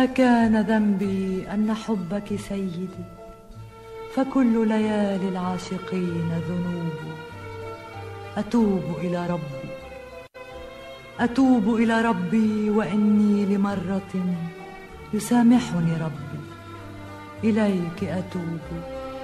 كان ذنبي أن حبك سيدي، فكل ليالي العاشقين ذنوب. أتوب إلى ربي، أتوب إلى ربي، وإني لمرة يسامحني ربي. إليك أتوب